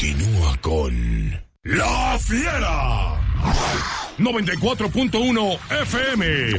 Continúa con La Fiera 94.1 FM.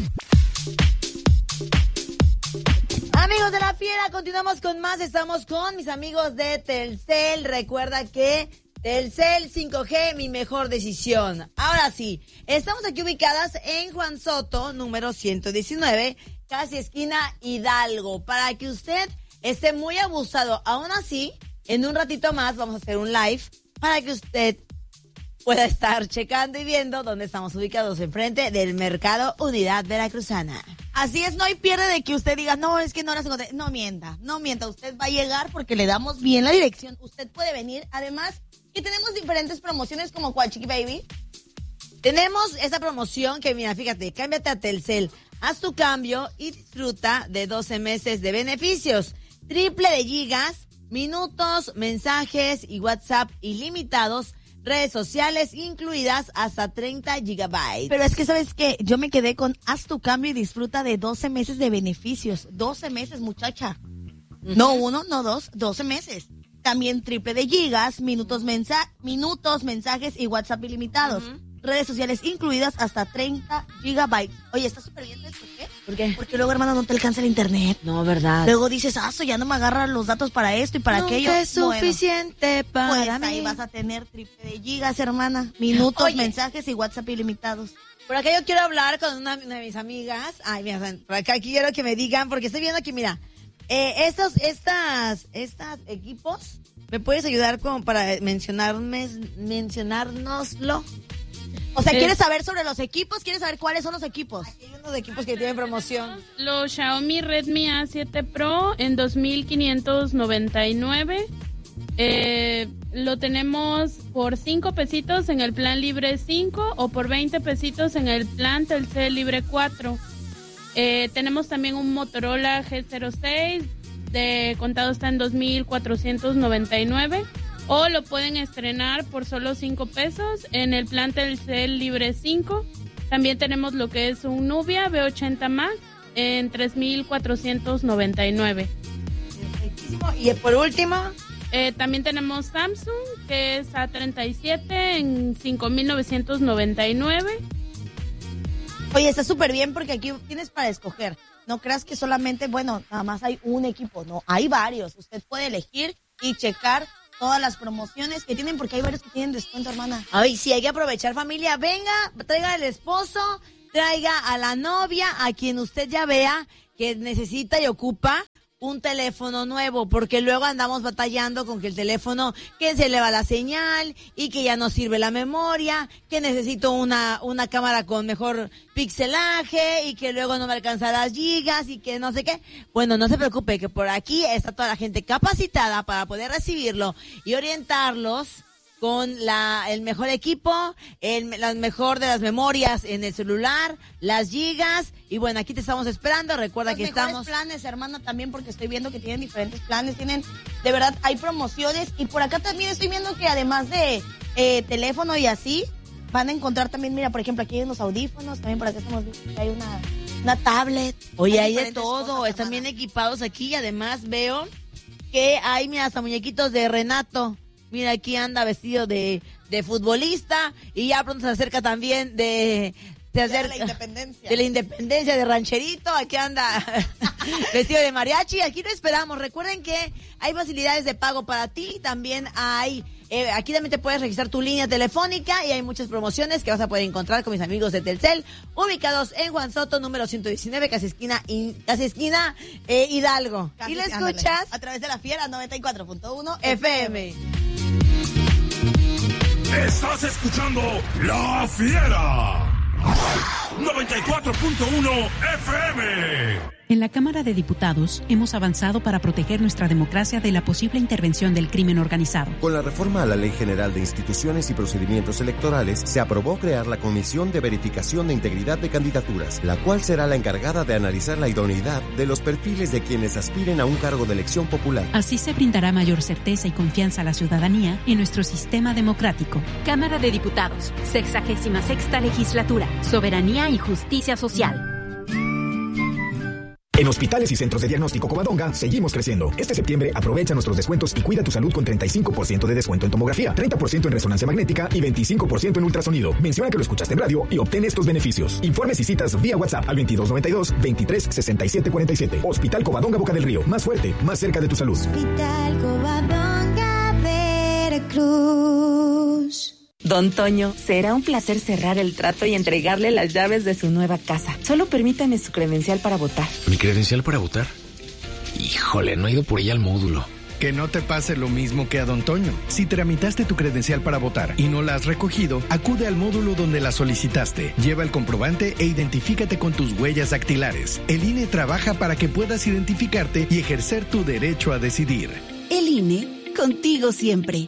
Amigos de La Fiera, continuamos con más. Estamos con mis amigos de Telcel. Recuerda que Telcel 5G, mi mejor decisión. Ahora sí, estamos aquí ubicadas en Juan Soto, número 119, casi esquina Hidalgo, para que usted esté muy abusado. Aún así, en un ratito más vamos a hacer un live para que usted pueda estar checando y viendo dónde estamos ubicados, enfrente del Mercado Unidad Veracruzana. Así es, no hay pierde de que usted diga, no, es que no las encontré. No mienta, usted va a llegar porque le damos bien la dirección. Usted puede venir, además, que tenemos diferentes promociones como cuál, Chiqui Baby. Tenemos esa promoción que, mira, fíjate, cámbiate a Telcel, haz tu cambio y disfruta de 12 meses de beneficios. Triple de gigas, minutos, mensajes y WhatsApp ilimitados, redes sociales incluidas hasta 30 gigabytes. Pero es que, ¿sabes qué? Yo me quedé con haz tu cambio y disfruta de 12 meses de beneficios. 12 meses, muchacha. Uh-huh. No uno, no dos, 12 meses. También triple de gigas, minutos, mensajes y WhatsApp ilimitados. Uh-huh. Redes sociales incluidas hasta 30 gigabytes. Oye, está súper bien, ¿sabes por qué? ¿Por qué? Porque luego, hermano, no te alcanza el internet. No, ¿verdad? Luego dices, ya no me agarra los datos para esto y para aquello. No es suficiente para mí. Ahí vas a tener triple de gigas, hermana. Minutos, mensajes y WhatsApp ilimitados. Por acá yo quiero hablar con una de mis amigas. Ay, mira, por acá quiero que me digan, porque estoy viendo aquí, mira, estos equipos, ¿me puedes ayudar como para mencionárnoslo? O sea, ¿quieres saber sobre los equipos? ¿Quieres saber cuáles son los equipos? Aquí hay unos equipos que tienen promoción. Los Xiaomi Redmi A7 Pro en 2,599. Lo tenemos por 5 pesitos en el plan libre 5 o por 20 pesitos en el plan Telcel libre 4. Tenemos también un Motorola G06, de contado está en 2,499. O lo pueden estrenar por solo 5 pesos en el plan Telcel libre 5. También tenemos lo que es un Nubia B80 Max en 3,499. Y por último, también tenemos Samsung, que es A37 en 5,999. Oye, está súper bien porque aquí tienes para escoger. No creas que solamente, nada más hay un equipo. No, hay varios. Usted puede elegir y checar todas las promociones que tienen, porque hay varios que tienen descuento, hermana. Ay, sí, hay que aprovechar, familia. Venga, traiga al esposo, traiga a la novia, a quien usted ya vea que necesita y ocupa un teléfono nuevo, porque luego andamos batallando con que el teléfono, que se le va la señal y que ya no sirve la memoria, que necesito una cámara con mejor pixelaje y que luego no me alcanza las gigas y que no sé qué. Bueno, no se preocupe, que por aquí está toda la gente capacitada para poder recibirlo y orientarlos con el mejor equipo, la mejor de las memorias en el celular, las gigas, y bueno, aquí te estamos esperando. Recuerda los que estamos... Los mejores planes, hermana, también, porque estoy viendo que tienen diferentes planes, de verdad, hay promociones, y por acá también estoy viendo que además de teléfono y así, van a encontrar también, mira, por ejemplo, aquí hay unos audífonos, también por acá estamos viendo que hay una tablet. Oye, hay de todo, cosas, están bien equipados aquí, y además veo que hay, mira, hasta muñequitos de Renato. Mira, aquí anda vestido de futbolista y ya pronto se acerca también de la independencia. De la independencia, de rancherito. Aquí anda vestido de mariachi. Aquí lo esperamos. Recuerden que hay facilidades de pago para ti. También hay... aquí también te puedes registrar tu línea telefónica y hay muchas promociones que vas a poder encontrar con mis amigos de Telcel, ubicados en Juan Soto, número 119, casi esquina Hidalgo. Casi, y lo escuchas a través de La Fiera 94.1 FM. Estás escuchando La Fiera 94.1 FM. En la Cámara de Diputados hemos avanzado para proteger nuestra democracia de la posible intervención del crimen organizado. Con la reforma a la Ley General de Instituciones y Procedimientos Electorales, se aprobó crear la Comisión de Verificación de Integridad de Candidaturas, la cual será la encargada de analizar la idoneidad de los perfiles de quienes aspiren a un cargo de elección popular. Así se brindará mayor certeza y confianza a la ciudadanía en nuestro sistema democrático. Cámara de Diputados, 66ª Legislatura, Soberanía y Justicia Social. En hospitales y centros de diagnóstico Covadonga seguimos creciendo. Este septiembre aprovecha nuestros descuentos y cuida tu salud con 35% de descuento en tomografía, 30% en resonancia magnética y 25% en ultrasonido. Menciona que lo escuchaste en radio y obtén estos beneficios. Informes y citas vía WhatsApp al 2292-236747. Hospital Covadonga Boca del Río. Más fuerte, más cerca de tu salud. Hospital Covadonga Veracruz. Don Toño, será un placer cerrar el trato y entregarle las llaves de su nueva casa. Solo permítame su credencial para votar. ¿Mi credencial para votar? Híjole, no he ido por ella al módulo. Que no te pase lo mismo que a Don Toño. Si tramitaste tu credencial para votar y no la has recogido, acude al módulo donde la solicitaste. Lleva el comprobante e identifícate con tus huellas dactilares. El INE trabaja para que puedas identificarte y ejercer tu derecho a decidir. El INE, contigo siempre.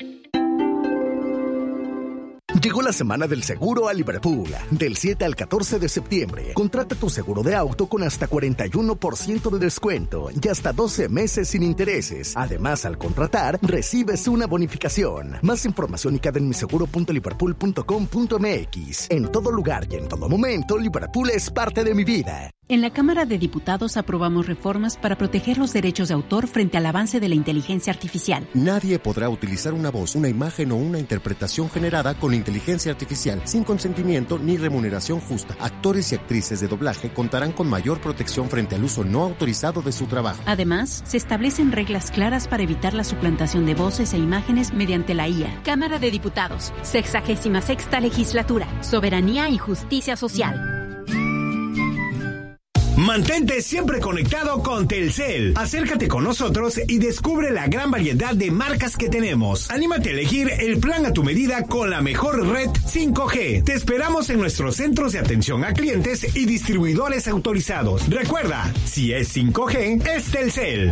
Llegó la semana del seguro a Liverpool. Del 7 al 14 de septiembre, contrata tu seguro de auto con hasta 41% de descuento y hasta 12 meses sin intereses. Además, al contratar, recibes una bonificación. Más información y queda en miseguro.liverpool.com.mx. En todo lugar y en todo momento, Liverpool es parte de mi vida. En la Cámara de Diputados aprobamos reformas para proteger los derechos de autor frente al avance de la inteligencia artificial. Nadie podrá utilizar una voz, una imagen o una interpretación generada con inteligencia artificial sin consentimiento ni remuneración justa. Actores y actrices de doblaje contarán con mayor protección frente al uso no autorizado de su trabajo. Además, se establecen reglas claras para evitar la suplantación de voces e imágenes mediante la IA. Cámara de Diputados, 66ª Legislatura, Soberanía y Justicia Social. Mantente siempre conectado con Telcel. Acércate con nosotros y descubre la gran variedad de marcas que tenemos. Anímate a elegir el plan a tu medida con la mejor red 5G. Te esperamos en nuestros centros de atención a clientes y distribuidores autorizados. Recuerda, si es 5G, es Telcel.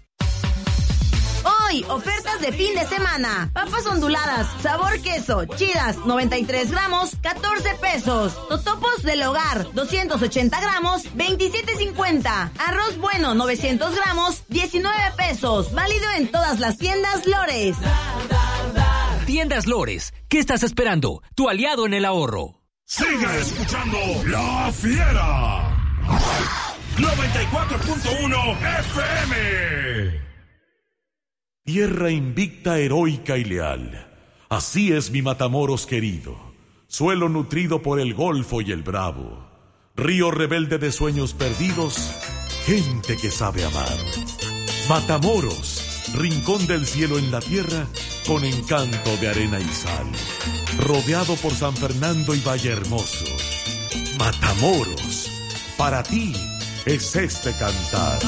Hoy, ofertas de fin de semana. Papas onduladas, sabor queso, chidas, 93 gramos, 14 pesos. Totopos del hogar, 280 gramos, 27.50. Arroz bueno, 900 gramos, 19 pesos. Válido en todas las tiendas Lores. Tiendas Lores, ¿qué estás esperando? Tu aliado en el ahorro. Sigue escuchando La Fiera. 94.1 FM. Tierra invicta, heroica y leal. Así es mi Matamoros querido. Suelo nutrido por el Golfo y el Bravo. Río rebelde de sueños perdidos. Gente que sabe amar. Matamoros, rincón del cielo en la tierra, con encanto de arena y sal. Rodeado por San Fernando y Valle Hermoso. Matamoros, para ti es este cantar.